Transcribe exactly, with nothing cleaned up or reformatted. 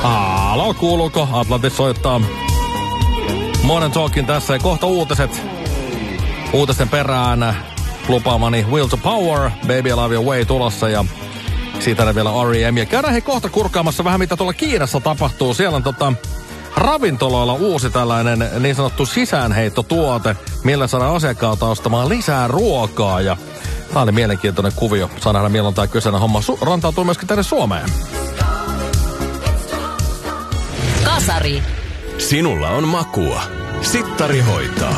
Alo, kuuluuko? Atlantis soittaa. Monen talkin tässä ja kohta uutiset. Uutisten perään lupaamani Will to Power, Baby I Love Your Way tulossa ja siitä vielä R E M. Ja käydään hei kohta kurkkaamassa vähän mitä tuolla Kiinassa tapahtuu. Siellä on tota ravintoloilla uusi tällainen niin sanottu sisäänheittotuote, millä saadaan asiakkaalta ostamaan lisää ruokaa. Ja tää oli mielenkiintoinen kuvio. Saa nähdä milloin tää kyseinen homma su- rantautuu myöskin tänne Suomeen. Kasari. Sinulla on makua. Sittari hoitaa.